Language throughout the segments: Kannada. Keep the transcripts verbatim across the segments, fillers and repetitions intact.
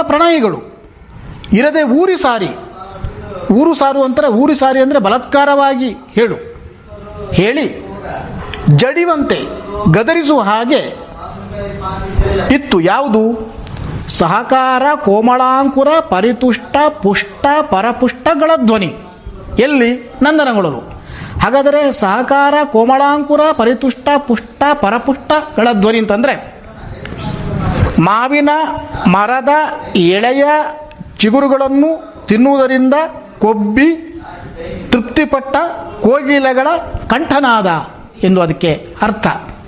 ಪ್ರಣಯಿಗಳು. ಇರದೆ ಊರಿ ಸಾರಿ, ಊರು ಸಾರು ಅಂತಾರೆ, ಊರಿ ಸಾರಿ ಅಂದರೆ ಬಲಾತ್ಕಾರವಾಗಿ ಹೇಳು ಹೇಳಿ ಜಡಿವಂತೆ ಗದರಿಸುವ ಹಾಗೆ ಇತ್ತು. ಯಾವುದು? ಸಹಕಾರ ಕೋಮಳಾಂಕುರ ಪರಿತುಷ್ಟ ಪುಷ್ಟ ಪರಪುಷ್ಟಗಳ ಧ್ವನಿ. ಎಲ್ಲಿ? ನಂದನಗಳು. ಹಾಗಾದರೆ ಸಹಕಾರ ಕೋಮಳಾಂಕುರ ಪರಿತುಷ್ಟ ಪುಷ್ಟ ಪರಪುಷ್ಟಗಳ ಧ್ವನಿ ಅಂತಂದರೆ ಮಾವಿನ ಮರದ ಎಳೆಯ ಚಿಗುರುಗಳನ್ನು ತಿನ್ನುವುದರಿಂದ ಕೊಬ್ಬಿ ತೃಪ್ತಿಪಟ್ಟ ಕೋಗಿಲೆಗಳ ಕಂಠನಾದ ಎಂದು ಅದಕ್ಕೆ ಅರ್ಥ.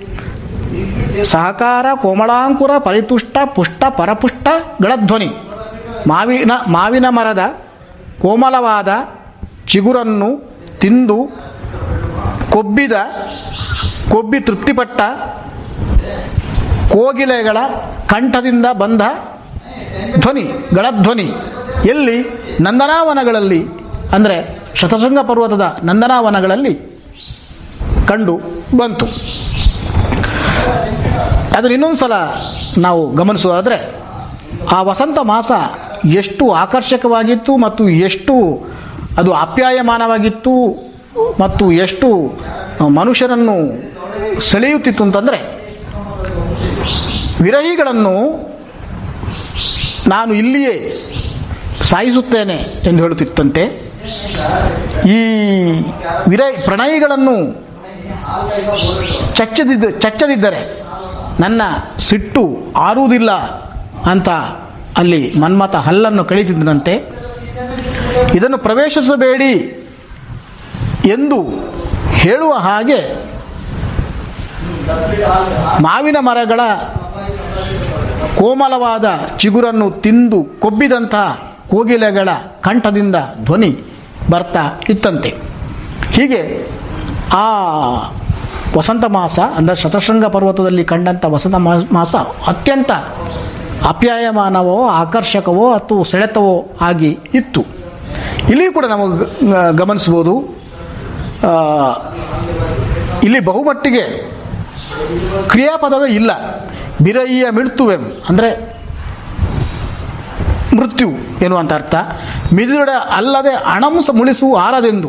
ಸಹಕಾರ ಕೋಮಳಾಂಕುರ ಪರಿತುಷ್ಟ ಪುಷ್ಟ ಪರಪುಷ್ಟಗಳ ಧ್ವನಿ. ಮಾವಿನ ಮಾವಿನ ಮರದ ಕೋಮಲವಾದ ಚಿಗುರನ್ನು ತಿಂದು ಕೊಬ್ಬಿದ ಕೊಬ್ಬಿ ತೃಪ್ತಿಪಟ್ಟ ಕೋಗಿಲೆಗಳ ಕಂಠದಿಂದ ಬಂದ ಧ್ವನಿಗಳ ಧ್ವನಿ. ಎಲ್ಲಿ? ನಂದನಾವನಗಳಲ್ಲಿ, ಅಂದರೆ ಶತಶೃಂಗ ಪರ್ವತದ ನಂದನಾವನಗಳಲ್ಲಿ ಕಂಡು ಬಂತು. ಅದನ್ನು ಇನ್ನೊಂದು ಸಲ ನಾವು ಗಮನಿಸೋದಾದರೆ ಆ ವಸಂತ ಮಾಸ ಎಷ್ಟು ಆಕರ್ಷಕವಾಗಿತ್ತು ಮತ್ತು ಎಷ್ಟು ಅದು ಆಪ್ಯಾಯಮಾನವಾಗಿತ್ತು ಮತ್ತು ಎಷ್ಟು ಮನುಷ್ಯರನ್ನು ಸೆಳೆಯುತ್ತಿತ್ತು ಅಂತಂದರೆ, ವಿರಹಿಗಳನ್ನು ನಾನು ಇಲ್ಲಿಯೇ ಸಾಯಿಸುತ್ತೇನೆ ಎಂದು ಹೇಳುತ್ತಿತ್ತಂತೆ. ಈ ವಿರ ಪ್ರಣಯಿಗಳನ್ನು ಚಚ್ಚದಿದ್ದ ಚಚ್ಚದಿದ್ದರೆ ನನ್ನ ಸಿಟ್ಟು ಆರುವುದಿಲ್ಲ ಅಂತ ಅಲ್ಲಿ ಮನ್ಮಥ ಹಲ್ಲನ್ನು ಕಡಿತಿದ್ದನಂತೆ. ಇದನ್ನು ಪ್ರವೇಶಿಸಬೇಡಿ ಎಂದು ಹೇಳುವ ಹಾಗೆ ಮಾವಿನ ಮರಗಳ ಕೋಮಲವಾದ ಚಿಗುರನ್ನು ತಿಂದು ಕೊಬ್ಬಿದಂತಹ ಕೋಗಿಲೆಗಳ ಕಂಠದಿಂದ ಧ್ವನಿ ಬರ್ತಾ ಇತ್ತಂತೆ. ಹೀಗೆ ಆ ವಸಂತ ಮಾಸ ಅಂದರೆ ಶತಶೃಂಗ ಪರ್ವತದಲ್ಲಿ ಕಂಡಂಥ ವಸಂತ ಮಾಸ ಅತ್ಯಂತ ಆಪ್ಯಾಯಮಾನವೋ ಆಕರ್ಷಕವೋ ಅಥವಾ ಸೆಳೆತವೋ ಆಗಿ ಇತ್ತು. ಇಲ್ಲಿ ಕೂಡ ನಾವು ಗಮನಿಸ್ಬೋದು, ಇಲ್ಲಿ ಬಹುಮಟ್ಟಿಗೆ ಕ್ರಿಯಾಪದವೇ ಇಲ್ಲ. ಬಿರಯ್ಯ ಮಿಡ್ತುವೆಂ ಅಂದರೆ ಮೃತ್ಯು ಎನ್ನುವಂಥ ಅರ್ಥ. ಮಿದುಡ ಅಲ್ಲದೆ ಅಣಂಸ ಮುಳಿಸು ಆರದೆಂದು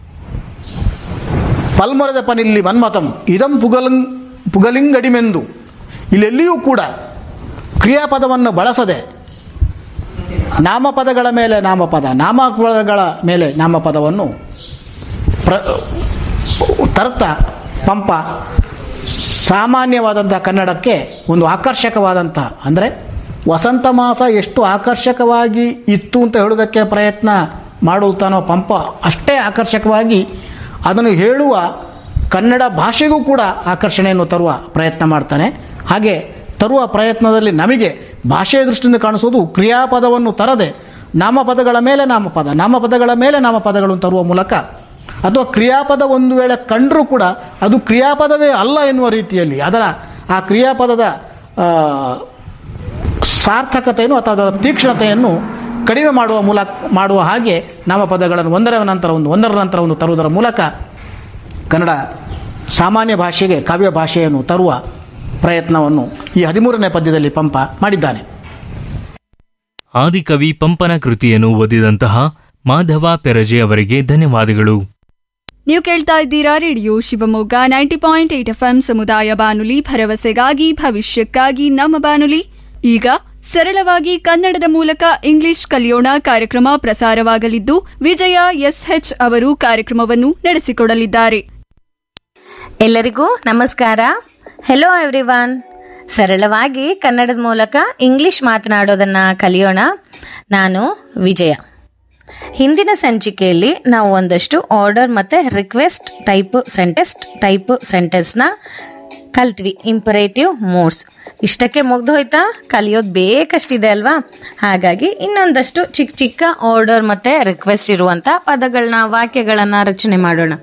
ಪಲ್ಮೊರೆದ ಪನಿಲ್ಲಿ ಮನ್ಮಥಂ ಇದಂ ಪುಗಲಿಂಗ್ ಪುಗಲಿಂಗಡಿಮೆಂದು. ಇಲ್ಲೆಲ್ಲಿಯೂ ಕೂಡ ಕ್ರಿಯಾಪದವನ್ನು ಬಳಸದೆ ನಾಮಪದಗಳ ಮೇಲೆ ನಾಮಪದ, ನಾಮಪದಗಳ ಮೇಲೆ ನಾಮಪದವನ್ನು ಪ್ರ ತರ್ತಾ ಪಂಪ ಸಾಮಾನ್ಯವಾದಂಥ ಕನ್ನಡಕ್ಕೆ ಒಂದು ಆಕರ್ಷಕವಾದಂಥ, ಅಂದರೆ ವಸಂತ ಮಾಸ ಎಷ್ಟು ಆಕರ್ಷಕವಾಗಿ ಇತ್ತು ಅಂತ ಹೇಳೋದಕ್ಕೆ ಪ್ರಯತ್ನ ಮಾಡುತ್ತಾನೋ ಪಂಪ, ಅಷ್ಟೇ ಆಕರ್ಷಕವಾಗಿ ಅದನ್ನು ಹೇಳುವ ಕನ್ನಡ ಭಾಷೆಗೂ ಕೂಡ ಆಕರ್ಷಣೆಯನ್ನು ತರುವ ಪ್ರಯತ್ನ ಮಾಡ್ತಾನೆ. ಹಾಗೆ ತರುವ ಪ್ರಯತ್ನದಲ್ಲಿ ನಮಗೆ ಭಾಷೆಯ ದೃಷ್ಟಿಯಿಂದ ಕಾಣಿಸೋದು ಕ್ರಿಯಾಪದವನ್ನು ತರದೆ ನಾಮಪದಗಳ ಮೇಲೆ ನಾಮಪದ, ನಾಮಪದಗಳ ಮೇಲೆ ನಾಮಪದಗಳನ್ನು ತರುವ ಮೂಲಕ, ಅಥವಾ ಕ್ರಿಯಾಪದ ಒಂದು ವೇಳೆ ಕಂಡರೂ ಕೂಡ ಅದು ಕ್ರಿಯಾಪದವೇ ಅಲ್ಲ ಎನ್ನುವ ರೀತಿಯಲ್ಲಿ ಅದರ ಆ ಕ್ರಿಯಾಪದದ ಸಾರ್ಥಕತೆಯನ್ನು ಅಥವಾ ಅದರ ತೀಕ್ಷ್ಣತೆಯನ್ನು ಕಡಿಮೆ ಮಾಡುವ ಮೂಲಕ ಮಾಡುವ ಹಾಗೆ ನಾಮಪದಗಳನ್ನು ಒಂದರ ನಂತರ ಒಂದು ಒಂದರ ನಂತರ ಒಂದು ತರುವುದರ ಮೂಲಕ ಕನ್ನಡ ಸಾಮಾನ್ಯ ಭಾಷೆಗೆ ಕಾವ್ಯ ಭಾಷೆಯನ್ನು ತರುವ ಪ್ರಯತ್ನವನ್ನು ಈ ಹದಿಮೂರನೇ ಪದ್ಯದಲ್ಲಿ ಪಂಪ ಮಾಡಿದ್ದಾನೆ. ಆದಿಕವಿ ಪಂಪನ ಕೃತಿಯನ್ನು ಓದಿದಂತಹ ಮಾಧವ ಪೆರಜೆ ಅವರಿಗೆ ಧನ್ಯವಾದಗಳು. ನೀವು ಕೇಳ್ತಾ ಇದ್ದೀರಾ radio Shivamogga ninety point eight F M ಸಮುದಾಯ ಬಾನುಲಿ, ಭರವಸೆಗಾಗಿ ಭವಿಷ್ಯಕ್ಕಾಗಿ ನಮ್ಮ ಬಾನುಲಿ. ಈಗ ಸರಳವಾಗಿ ಕನ್ನಡದ ಮೂಲಕ ಇಂಗ್ಲಿಷ್ ಕಲಿಯೋಣ ಕಾರ್ಯಕ್ರಮ ಪ್ರಸಾರವಾಗಲಿದ್ದು, ವಿಜಯ ಎಸ್ಎಚ್ ಅವರು ಕಾರ್ಯಕ್ರಮವನ್ನು ನಡೆಸಿಕೊಡಲಿದ್ದಾರೆ. ಎಲ್ಲರಿಗೂ ನಮಸ್ಕಾರ. Hello everyone. ಸರಳವಾಗಿ ಕನ್ನಡದ ಮೂಲಕ ಇಂಗ್ಲಿಷ್ ಮಾತನಾಡೋದನ್ನ ಕಲಿಯೋಣ. ನಾನು ವಿಜಯ. ಹಿಂದಿನ ಸಂಚಿಕೆಯಲ್ಲಿ ನಾವು ಒಂದಷ್ಟು ಆರ್ಡರ್ ಮತ್ತೆ request type sentence type ಸೆಂಟೆನ್ಸ್ನ ಕಲ್ತ್ವಿ. Imperative modes ಇಷ್ಟಕ್ಕೆ ಮುಗ್ದೋಯ್ತಾ? ಕಲಿಯೋದು ಬೇಕಷ್ಟಿದೆ ಅಲ್ವಾ? ಹಾಗಾಗಿ ಇನ್ನೊಂದಷ್ಟು ಚಿಕ್ಕ ಚಿಕ್ಕ ಆರ್ಡರ್ ಮತ್ತೆ ರಿಕ್ವೆಸ್ಟ್ ಇರುವಂತ ಪದಗಳನ್ನ ವಾಕ್ಯಗಳನ್ನ ರಚನೆ ಮಾಡೋಣ.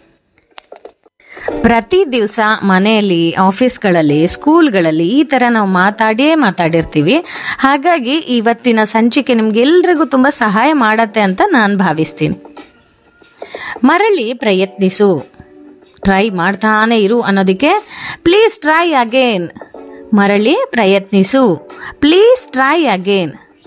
ಪ್ರತಿ ದಿವಸ ಮನೆಯಲ್ಲಿ, ಆಫೀಸ್ಗಳಲ್ಲಿ, ಸ್ಕೂಲ್ಗಳಲ್ಲಿ ಈ ತರ ನಾವು ಮಾತಾಡಿಯೇ ಮಾತಾಡಿರ್ತೀವಿ. ಹಾಗಾಗಿ ಇವತ್ತಿನ ಸಂಚಿಕೆ ನಿಮ್ಗೆಲ್ರಿಗೂ ತುಂಬಾ ಸಹಾಯ ಮಾಡತ್ತೆ ಅಂತ ನಾನು ಭಾವಿಸ್ತೀನಿ. ಮರಳಿ ಪ್ರಯತ್ನಿಸು, ಟ್ರೈ ಮಾಡ್ತಾನೆ ಇರು ಅನ್ನೋದಕ್ಕೆ ಪ್ಲೀಸ್ ಟ್ರೈ ಅಗೇನ್. ಮರಳಿ ಪ್ರಯತ್ನಿಸು, ಪ್ಲೀಸ್ ಟ್ರೈ ಅಗೇನ್.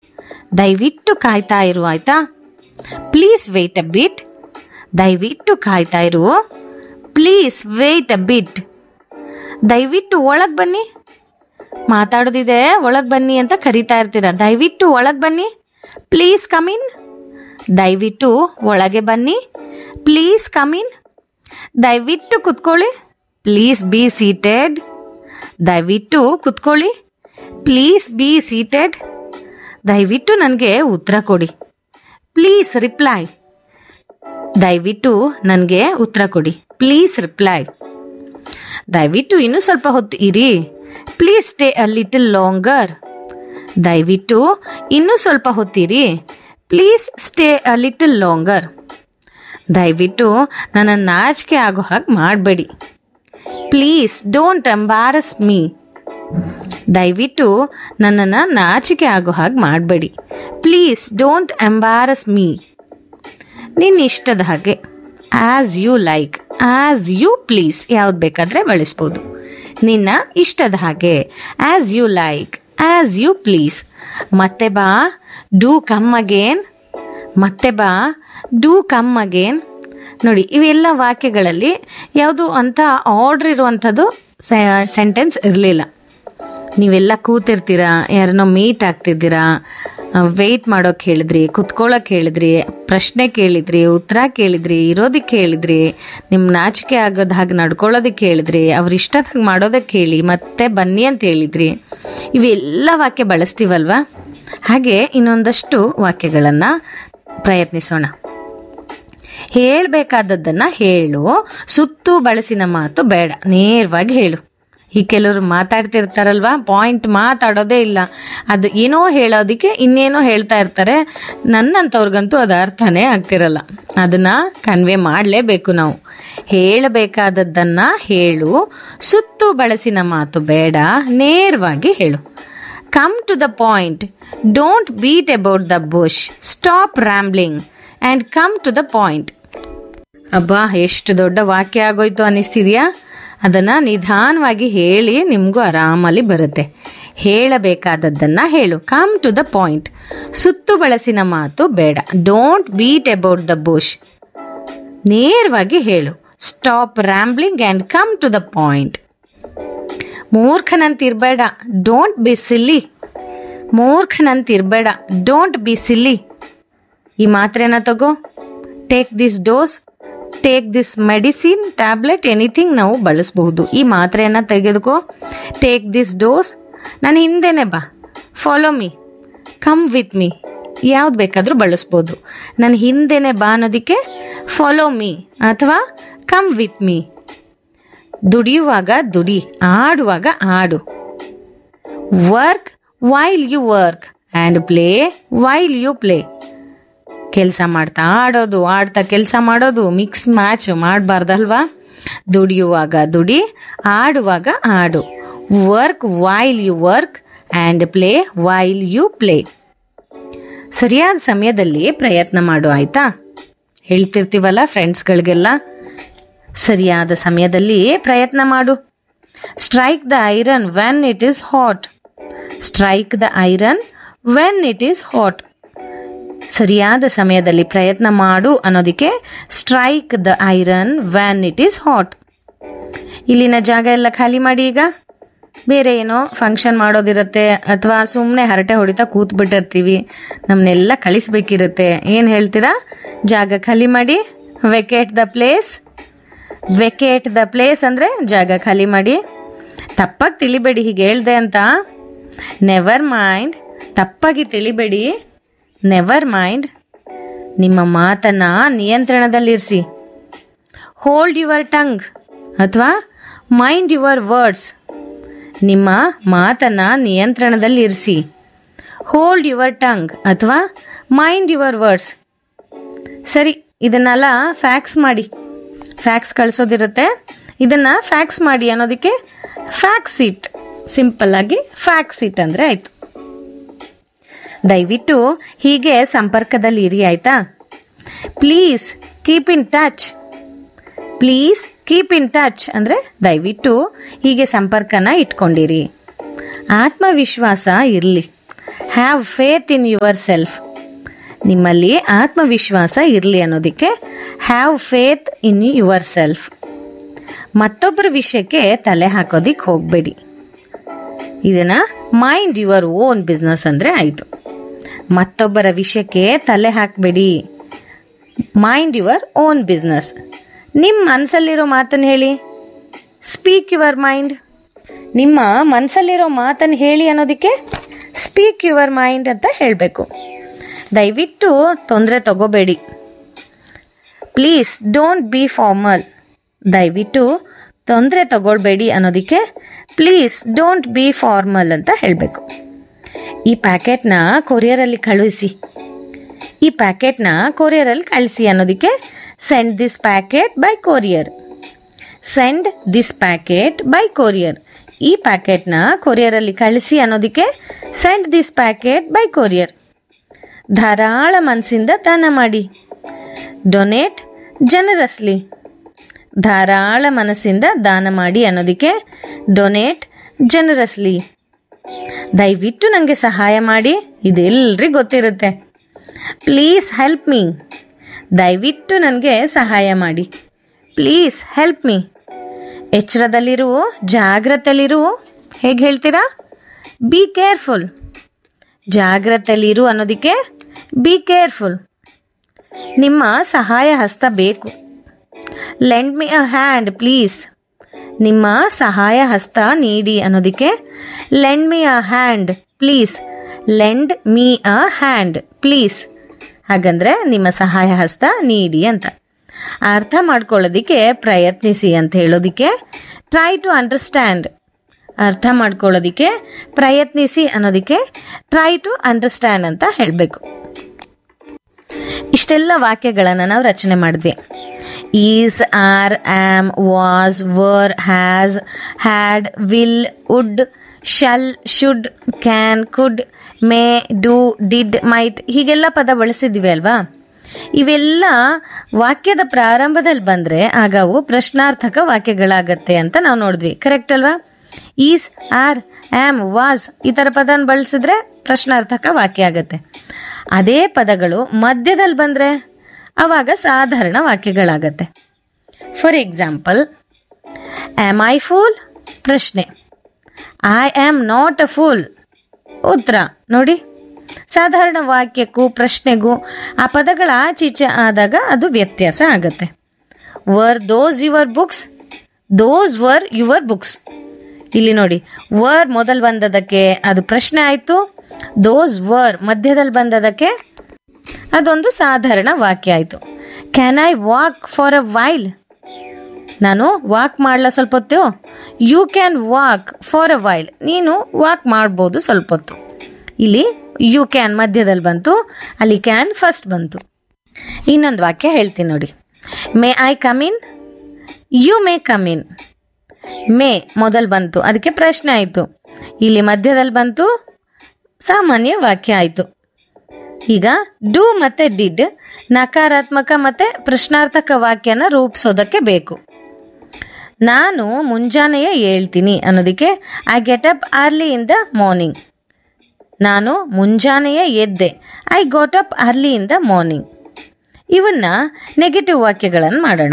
ದಯವಿಟ್ಟು ಕಾಯ್ತಾ ಇರು ಆಯ್ತಾ. ಪ್ಲೀಸ್ ವೇಟ್ ಅ ಬಿಟ್. ದಯವಿಟ್ಟು ಕಾಯ್ತಾ ಇರು. ಪ್ಲೀಸ್ ವೇಟ್ ಅ ಬಿಟ್. ದಯವಿಟ್ಟು ಒಳಗೆ ಬನ್ನಿ. ಮಾತಾಡೋದಿದೆ, ಒಳಗೆ ಬನ್ನಿ ಅಂತ ಕರಿತಾ ಇರ್ತೀರ. ದಯವಿಟ್ಟು ಒಳಗೆ ಬನ್ನಿ. Please come in. ದಯವಿಟ್ಟು ಒಳಗೆ ಬನ್ನಿ. Please come in. ದಯವಿಟ್ಟು ಕುತ್ಕೊಳ್ಳಿ. Please be seated. ದಯವಿಟ್ಟು ಕುತ್ಕೊಳ್ಳಿ. Please be seated. ದಯವಿಟ್ಟು ನನಗೆ ಉತ್ತರ ಕೊಡಿ. Please reply. ದಯವಿಟ್ಟು ನನಗೆ ಉತ್ತರ ಕೊಡಿ. Please reply. ದಯವಿಟ್ಟು ಇನ್ನೂ ಸ್ವಲ್ಪ ಹೊತ್ತು ಇರಿ. Please stay a little longer. ದಯವಿಟ್ಟು ಇನ್ನೂ ಸ್ವಲ್ಪ ಹೊತ್ತಿರಿ. Please stay a little longer. ದಯವಿಟ್ಟು ನನ್ನ ನಾಚಿಕೆ ಆಗೋ ಹಾಗೆ ಮಾಡಬೇಡಿ. Please don't ಎಂಬಾರಸ್ me. ದಯವಿಟ್ಟು ನನ್ನನ್ನು ನಾಚಿಕೆ ಆಗೋ ಹಾಗೆ ಮಾಡಬೇಡಿ. Please don't ಎಂಬಾರಸ್ me. ನಿನ್ನ ಇಷ್ಟದ ಹಾಗೆ. As you like, as you please ಯಾವ್ದು ಬೇಕಾದರೆ ಬಳಸ್ಬೋದು. ನಿನ್ನ ಇಷ್ಟದ ಹಾಗೆ. As you like, as you please. ಮತ್ತೆ ಬಾ, ಡೂ ಕಮ್ ಅಗೇನ್. ಮತ್ತೆ ಬಾ, ಡೂ ಕಮ್ ಅಗೇನ್. ನೋಡಿ, ಇವೆಲ್ಲ ವಾಕ್ಯಗಳಲ್ಲಿ ಯಾವುದು ಅಂತ ಆರ್ಡ್ರ್ ಇರುವಂಥದ್ದು ಸೆಂಟೆನ್ಸ್ ಇರಲಿಲ್ಲ. ನೀವೆಲ್ಲ ಕೂತಿರ್ತೀರಾ, ಯಾರನ್ನೋ ಮೀಟ್ ಆಗ್ತಿದ್ದೀರಾ, ವೆಯ್ಟ್ ಮಾಡೋಕೆ ಹೇಳಿದ್ರಿ, ಕುತ್ಕೊಳ್ಳೋಕೆ ಹೇಳಿದ್ರಿ, ಪ್ರಶ್ನೆ ಕೇಳಿದ್ರಿ, ಉತ್ತರ ಕೇಳಿದ್ರಿ, ಇರೋದಕ್ಕೆ ಹೇಳಿದ್ರಿ, ನಿಮ್ಮ ನಾಚಿಕೆ ಆಗೋದು ಹಾಗೆ ನಡ್ಕೊಳ್ಳೋದಕ್ಕೆ ಹೇಳಿದ್ರಿ, ಅವ್ರ ಇಷ್ಟದಾಗ ಮಾಡೋದಕ್ಕೆ ಹೇಳಿ, ಮತ್ತೆ ಬನ್ನಿ ಅಂತ ಹೇಳಿದ್ರಿ. ಇವೆಲ್ಲ ವಾಕ್ಯ ಬಳಸ್ತೀವಲ್ವಾ? ಹಾಗೆ ಇನ್ನೊಂದಷ್ಟು ವಾಕ್ಯಗಳನ್ನು ಪ್ರಯತ್ನಿಸೋಣ. ಹೇಳಬೇಕಾದದ್ದನ್ನು ಹೇಳು. ಸುತ್ತು ಬಳಸಿನ ಮಾತು ಬೇಡ, ನೇರವಾಗಿ ಹೇಳು. ಈ ಕೆಲವರು ಮಾತಾಡ್ತಿರ್ತಾರಲ್ವಾ, ಪಾಯಿಂಟ್ ಮಾತಾಡೋದೇ ಇಲ್ಲ. ಅದು ಏನೋ ಹೇಳೋದಕ್ಕೆ ಇನ್ನೇನೋ ಹೇಳ್ತಾ ಇರ್ತಾರೆ. ನನ್ನಂಥವ್ರಿಗಂತೂ ಅದು ಅರ್ಥನೇ ಆಗ್ತಿರಲ್ಲ. ಅದನ್ನು ಕನ್ವೆ ಮಾಡಲೇಬೇಕು ನಾವು. ಹೇಳಬೇಕಾದದ್ದನ್ನು ಹೇಳು. ಸುತ್ತು ಬಳಸಿನ ಮಾತು ಬೇಡ, ನೇರವಾಗಿ ಹೇಳು. Come to the point. Don't beet about the bush. Stop ರ್ಯಾಂಬ್ಲಿಂಗ್ and come to the point. ಅಬ್ಬಾ, ಎಷ್ಟು ದೊಡ್ಡ ವಾಕ್ಯ ಆಗೋಯ್ತು ಅನ್ನಿಸ್ತಿದ್ಯಾ? ಅದನ್ನು ನಿಧಾನವಾಗಿ ಹೇಳಿ, ನಿಮಗೂ ಆರಾಮಲ್ಲಿ ಬರುತ್ತೆ. ಹೇಳಬೇಕಾದದ್ದನ್ನು ಹೇಳು. Come to the point. ಸುತ್ತು ಬಳಸಿನ ಮಾತು ಬೇಡ. Don't beet about the bush. ನೇರವಾಗಿ ಹೇಳು. Stop ರ್ಯಾಂಬ್ಲಿಂಗ್ and come to the point. ಮೂರ್ಖನಂತಿರಬೇಡ. Don't be silly. ಮೂರ್ಖನಂತಿರಬೇಡ. Don't be ಸಿಲ್ಲಿ. ಈ ಮಾತ್ರೆನ ತಗೋ. Take this dose. Take this medicine, tablet, anything ನಾವು ಬಳಸಬಹುದು. ಈ ಮಾತ್ರೆಯನ್ನು ತೆಗೆದುಕೋ. Take this dose. ನಾನು ಹಿಂದೆನೆ ಬಾ. Follow me. Come with me. ಯಾವ್ದು ಬೇಕಾದರೂ ಬಳಸ್ಬೋದು. ನನ್ನ ಹಿಂದೆನೆ ಬಾ ಅನ್ನೋದಕ್ಕೆ ಫಾಲೋ ಮೀ ಅಥವಾ ಕಮ್ ವಿತ್ ಮೀ. ದುಡಿಯುವಾಗ ದುಡಿ, ಆಡುವಾಗ ಆಡು. Work while you work and play while you play. ಕೆಲಸ ಮಾಡ್ತಾ ಆಡೋದು, ಆಡ್ತಾ ಕೆಲಸ ಮಾಡೋದು, ಮಿಕ್ಸ್ ಮ್ಯಾಚ್ ಮಾಡಬಾರ್ದಲ್ವಾ? ದುಡಿಯುವಾಗ ದುಡಿ, ಆಡುವಾಗ ಆಡು. Work while you work and play while you play. ಸರಿಯಾದ ಸಮಯದಲ್ಲಿ ಪ್ರಯತ್ನ ಮಾಡು, ಆಯಿತಾ? ಹೇಳ್ತಿರ್ತೀವಲ್ಲ ಫ್ರೆಂಡ್ಸ್ಗಳಿಗೆಲ್ಲ, ಸರಿಯಾದ ಸಮಯದಲ್ಲಿ ಪ್ರಯತ್ನ ಮಾಡು. Strike the iron when it is hot. Strike the iron when it is hot. ಸರಿಯಾದ ಸಮಯದಲ್ಲಿ ಪ್ರಯತ್ನ ಮಾಡು ಅನ್ನೋದಕ್ಕೆ strike the iron van it is hot. ಇಲ್ಲಿನ ಜಾಗ ಎಲ್ಲ ಖಾಲಿ ಮಾಡಿ. ಈಗ ಬೇರೆ ಏನೋ ಫಂಕ್ಷನ್ ಮಾಡೋದಿರುತ್ತೆ ಅಥವಾ ಸುಮ್ಮನೆ ಹರಟೆ ಹೊಡಿತಾ ಕೂತ್ಬಿಟ್ಟಿರ್ತೀವಿ, ನಮ್ಮನ್ನೆಲ್ಲ ಕಳಿಸ್ಬೇಕಿರುತ್ತೆ. ಏನು ಹೇಳ್ತೀರಾ? ಜಾಗ ಖಾಲಿ ಮಾಡಿ. Vacate the place. Vacate the place ಅಂದರೆ ಜಾಗ ಖಾಲಿ ಮಾಡಿ. ತಪ್ಪಾಗಿ ತಿಳಿಬೇಡಿ ಹೀಗೆ ಹೇಳ್ದೆ ಅಂತ. Never mind. ತಪ್ಪಾಗಿ ತಿಳಿಬೇಡಿ. Never mind. ನಿಮ್ಮ ಮಾತನ್ನು ನಿಯಂತ್ರಣದಲ್ಲಿರಿಸಿ. ಹೋಲ್ಡ್ ಯುವರ್ ಟಂಗ್ ಅಥವಾ ಮೈಂಡ್ ಯುವರ್ ವರ್ಡ್ಸ್. ನಿಮ್ಮ ಮಾತನ್ನು ನಿಯಂತ್ರಣದಲ್ಲಿರಿಸಿ. ಹೋಲ್ಡ್ ಯುವರ್ ಟಂಗ್ ಅಥವಾ ಮೈಂಡ್ ಯುವರ್ ವರ್ಡ್ಸ್. ಸರಿ, ಇದನ್ನೆಲ್ಲ ಫ್ಯಾಕ್ಸ್ ಮಾಡಿ. ಫ್ಯಾಕ್ಸ್ ಕಳಿಸೋದಿರುತ್ತೆ, ಇದನ್ನು ಫ್ಯಾಕ್ಸ್ ಮಾಡಿ ಅನ್ನೋದಕ್ಕೆ ಫ್ಯಾಕ್ಸ್ ಇಟ್. ಸಿಂಪಲ್ಲಾಗಿ ಫ್ಯಾಕ್ಸ್ ಇಟ್ ಅಂದರೆ ಆಯಿತು. ದಯವಿಟ್ಟು ಹೀಗೆ ಸಂಪರ್ಕದಲ್ಲಿ ಇರಿ, ಆಯಿತಾ? Please keep in touch. Please keep in touch ಅಂದರೆ ದಯವಿಟ್ಟು ಹೀಗೆ ಸಂಪರ್ಕನ ಇಟ್ಕೊಂಡಿರಿ. ಆತ್ಮವಿಶ್ವಾಸ ಇರಲಿ. Have faith in your self. ನಿಮ್ಮಲ್ಲಿ ಆತ್ಮವಿಶ್ವಾಸ ಇರಲಿ ಅನ್ನೋದಕ್ಕೆ have faith in your self. ಮತ್ತೊಬ್ಬರ ವಿಷಯಕ್ಕೆ ತಲೆ ಹಾಕೋದಿಕ್ಕೆ ಹೋಗಬೇಡಿ. ಇದನ್ನ ಮೈಂಡ್ ಯುವರ್ ಓನ್ ಬಿಸ್ನೆಸ್ ಅಂದರೆ ಆಯಿತು. ಮತ್ತೊಬ್ಬರ ವಿಷಯಕ್ಕೆ ತಲೆ ಹಾಕಬೇಡಿ. Mind your own business. ನಿಮ್ಮ ಮನಸ್ಸಲ್ಲಿರೋ ಮಾತನ್ನು ಹೇಳಿ. Speak your mind. ನಿಮ್ಮ ಮನಸ್ಸಲ್ಲಿರೋ ಮಾತನ್ನು ಹೇಳಿ ಅನ್ನೋದಕ್ಕೆ ಸ್ಪೀಕ್ ಯುವರ್ ಮೈಂಡ್ ಅಂತ ಹೇಳಬೇಕು. ದಯವಿಟ್ಟು ತೊಂದರೆ ತಗೋಬೇಡಿ. Please don't be formal. ದಯವಿಟ್ಟು ತೊಂದರೆ ತಗೊಳ್ಬೇಡಿ ಅನ್ನೋದಕ್ಕೆ ಪ್ಲೀಸ್ ಡೋಂಟ್ ಬಿ ಫಾರ್ಮಲ್ ಅಂತ ಹೇಳಬೇಕು. ಈ ಪ್ಯಾಕೆಟ್ನ ಕೊರಿಯರಲ್ಲಿ ಕಳುಹಿಸಿ. ಈ ಪ್ಯಾಕೆಟ್ನ ಕೊರಿಯರಲ್ಲಿ ಕಳಿಸಿ ಅನ್ನೋದಕ್ಕೆ send this packet by courier. Send this packet by courier. ಈ ಪ್ಯಾಕೆಟ್ನ ಕೊರಿಯರಲ್ಲಿ ಕಳಿಸಿ ಅನ್ನೋದಕ್ಕೆ send this packet by courier. ಧಾರಾಳ ಮನಸ್ಸಿಂದ ದಾನ ಮಾಡಿ. ಡೊನೇಟ್ ಜನರಸ್ಲಿ. ಧಾರಾಳ ಮನಸ್ಸಿಂದ ದಾನ ಮಾಡಿ ಅನ್ನೋದಕ್ಕೆ ಡೊನೇಟ್ ಜನರಸ್ಲಿ. ದಯವಿಟ್ಟು ನನಗೆ ಸಹಾಯ ಮಾಡಿ. ಇದೆಲ್ಲರಿಗೂ ಗೊತ್ತಿರುತ್ತೆ. Please help me. ದಯವಿಟ್ಟು ನನಗೆ ಸಹಾಯ ಮಾಡಿ. Please help me. ಎಚ್ಚರದಲ್ಲಿರು, ಜಾಗ್ರತೆಯಲ್ಲಿರು. ಹೇಗೆ ಹೇಳ್ತೀರಾ? Be careful. ಜಾಗ್ರತೆಯಲ್ಲಿರು ಅನ್ನೋದಕ್ಕೆ ಬಿ ಕೇರ್ಫುಲ್. ನಿಮ್ಮ ಸಹಾಯ ಹಸ್ತ ಬೇಕು. Lend me a hand please. ನಿಮ್ಮ ಸಹಾಯ ಹಸ್ತ ನೀಡಿ ಅನ್ನೋದಕ್ಕೆ lend me a hand please. Lend me a hand please. ಹಾಗಂದ್ರೆ ನಿಮ್ಮ ಸಹಾಯ ಹಸ್ತ ನೀಡಿ ಅಂತ. ಅರ್ಥ ಮಾಡ್ಕೊಳ್ಳೋದಿಕ್ಕೆ ಪ್ರಯತ್ನಿಸಿ ಅಂತ ಹೇಳೋದಿಕ್ಕೆ ಟ್ರೈ ಟು ಅಂಡರ್ಸ್ಟ್ಯಾಂಡ್. ಅರ್ಥ ಮಾಡ್ಕೊಳ್ಳೋದಿಕ್ಕೆ ಪ್ರಯತ್ನಿಸಿ ಅನ್ನೋದಕ್ಕೆ ಟ್ರೈ ಟು ಅಂಡರ್ಸ್ಟ್ಯಾಂಡ್ ಅಂತ ಹೇಳಬೇಕು. ಇಷ್ಟೆಲ್ಲ ವಾಕ್ಯಗಳನ್ನು ನಾವು ರಚನೆ ಮಾಡಿದ್ವಿ. Is, R, am, was, var, has, had, will, wood, shall, should, can, could, May, do, did, mite ಹೀಗೆಲ್ಲ ಪದ ಬಳಸಿದ್ವಿ ಅಲ್ವಾ? ಇವೆಲ್ಲ ವಾಕ್ಯದ ಪ್ರಾರಂಭದಲ್ಲಿ ಬಂದರೆ ಆಗ ಅವು ಪ್ರಶ್ನಾರ್ಥಕ ವಾಕ್ಯಗಳಾಗತ್ತೆ ಅಂತ ನಾವು ನೋಡಿದ್ವಿ. ಕರೆಕ್ಟ್ ಅಲ್ವಾ? ಈಸ್, ಆರ್, ಆಮ್, ವಾಸ್ ಈ ಥರ ಪದನ ಬಳಸಿದ್ರೆ ಪ್ರಶ್ನಾರ್ಥಕ ವಾಕ್ಯ ಆಗತ್ತೆ. ಅದೇ ಪದಗಳು ಮಧ್ಯದಲ್ಲಿ ಬಂದರೆ ಆವಾಗ ಸಾಧಾರಣ ವಾಕ್ಯಗಳಾಗತ್ತೆ. For example, am I pool? ಪ್ರಶ್ನೆ. I am not a fool? ಉತ್ತರ. ನೋಡಿ, ಸಾಧಾರಣ ವಾಕ್ಯಕ್ಕೂ ಪ್ರಶ್ನೆಗೂ ಆ ಪದಗಳ ಆಚೀಚೆ ಆದಾಗ ಅದು ವ್ಯತ್ಯಾಸ ಆಗತ್ತೆ. Var those your books? Those were your books. ಇಲ್ಲಿ ನೋಡಿ, ವರ್ ಮೊದಲು ಬಂದದಕ್ಕೆ ಅದು ಪ್ರಶ್ನೆ ಆಯಿತು. ದೋಸ್ ವರ್ ಮಧ್ಯದಲ್ಲಿ ಬಂದದಕ್ಕೆ ಅದೊಂದು ಸಾಧಾರಣ ವಾಕ್ಯ ಆಯಿತು. Can I walk for a while? ನಾನು ವಾಕ್ ಮಾಡಲ ಸ್ವಲ್ಪ ಹೊತ್ತು? You can walk for a while. ನೀನು ವಾಕ್ ಮಾಡ್ಬೋದು ಸ್ವಲ್ಪ ಹೊತ್ತು. ಇಲ್ಲಿ ಯು ಕ್ಯಾನ್ ಮಧ್ಯದಲ್ಲಿ ಬಂತು, ಅಲ್ಲಿ ಕ್ಯಾನ್ ಫಸ್ಟ್ ಬಂತು. ಇನ್ನೊಂದು ವಾಕ್ಯ ಹೇಳ್ತೀನಿ ನೋಡಿ. May I come in? You may come in. May ಮೊದಲು ಬಂತು, ಅದಕ್ಕೆ ಪ್ರಶ್ನೆ ಆಯಿತು. ಇಲ್ಲಿ ಮಧ್ಯದಲ್ಲಿ ಬಂತು, ಸಾಮಾನ್ಯ ವಾಕ್ಯ ಆಯಿತು. ಈಗ ಡೂ ಮತ್ತೆ ಡಿಡ್ ನಕಾರಾತ್ಮಕ ಮತ್ತೆ ಪ್ರಶ್ನಾರ್ಥಕ ವಾಕ್ಯನ ರೂಪಿಸೋದಕ್ಕೆ ಬೇಕು. ನಾನು ಮುಂಜಾನೆಯೇ ಹೇಳ್ತೀನಿ ಅನ್ನೋದಕ್ಕೆ I get up early in the morning. ನಾನು ಮುಂಜಾನೆಯೇ ಎದ್ದೆ. I got up early in the morning. ಇವನ್ನ ನೆಗೆಟಿವ್ ವಾಕ್ಯಗಳನ್ನು ಮಾಡೋಣ.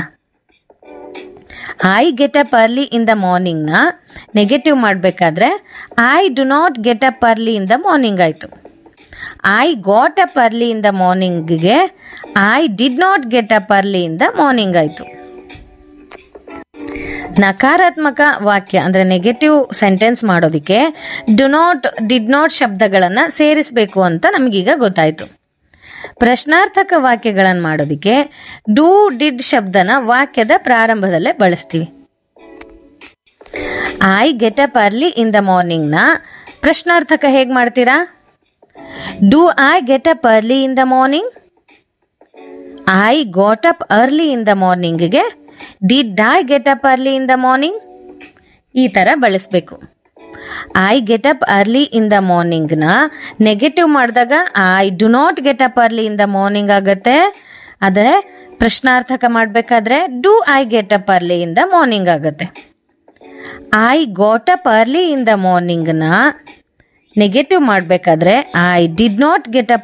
I get up early in the ಮಾರ್ನಿಂಗ್ನ negative ಮಾಡಬೇಕಾದ್ರೆ I do not get up early in the morning ಆಯಿತು. I got up early in the ಮಾರ್ನಿಂಗ್ಗೆ I did not get up early in the morning ಆಯಿತು. ನಕಾರಾತ್ಮಕ ವಾಕ್ಯ ಅಂದರೆ ನೆಗೆಟಿವ್ ಸೆಂಟೆನ್ಸ್ ಮಾಡೋದಕ್ಕೆ ಡು ನಾಟ್, ಡಿಡ್ ನಾಟ್ ಶಬ್ದಗಳನ್ನು ಸೇರಿಸಬೇಕು ಅಂತ ನಮಗೀಗ ಗೊತ್ತಾಯಿತು. ಪ್ರಶ್ನಾರ್ಥಕ ವಾಕ್ಯಗಳನ್ನು ಮಾಡೋದಕ್ಕೆ ಡೂ, ಡಿಡ್ ಶಬ್ದನ ವಾಕ್ಯದ ಪ್ರಾರಂಭದಲ್ಲೇ ಬಳಸ್ತೀವಿ. I get up early in the ಮಾರ್ನಿಂಗ್ನ ಪ್ರಶ್ನಾರ್ಥಕ ಹೇಗೆ ಮಾಡ್ತೀರಾ? Do I get up early in the morning? I got up early in the ಮಾರ್ನಿಂಗ್ಗೆ did I get up early in the morning ಈ ಥರ ಬಳಸಬೇಕು. I get up early in the ಮಾರ್ನಿಂಗ್ನ negative ಮಾಡಿದಾಗ I do not get up early in the morning ಆಗುತ್ತೆ. ಆದರೆ ಪ್ರಶ್ನಾರ್ಥಕ ಮಾಡಬೇಕಾದ್ರೆ do I get up early in the morning ಆಗುತ್ತೆ. I got up early in the ಮಾರ್ನಿಂಗ್ನ negative ಮಾಡಬೇಕಾದ್ರೆ I did not get a